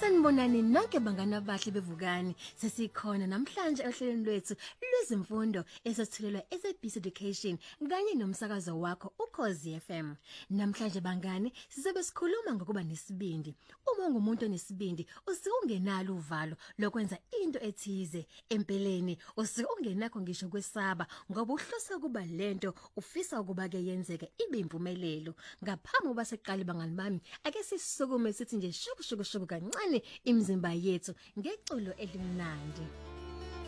Sanibonani nonke bangana abahle bevukani. Sesikhona namhlanje ohlelweni lwethu lwezimfundo esethulelwa eSABC Education kanye nomsakazo wakho uKhozi FM. Namhlanje bangani sizobe sikhuluma ngokuba nesibindi. Uma ungumuntu onesibindi usikungenalo uvalo lokwenza into ethize. Empeleni usikungenakho ngisho kwesaba ngoba uhlose kuba lento ufisa ukuba ke yenzeke ibe impumelelo. Ngaphambi kokuba seqala bangani bami ake sisukume sithi nje shukushuku kancane imizimba yethu ngeculo elimnandi.